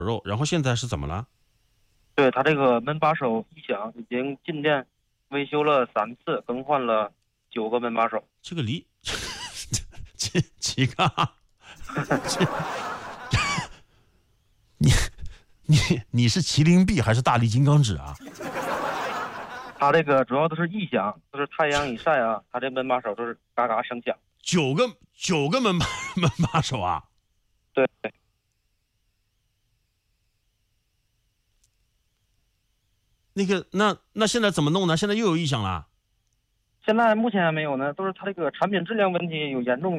肉，然后现在是怎么了？ 对，他这个门把手异响，已经进店维修了3次，更换了9个门把手。 这个几个啊？这你你是麒麟臂还是大力金刚指啊？ 他这个主要都是异响，就是太阳一晒啊，他这门把手就是嘎嘎声响。 九个门把手啊？ 对， 那个那现在怎么弄呢？现在又有异响了。 现在目前还没有呢，都是他这个产品质量问题有严重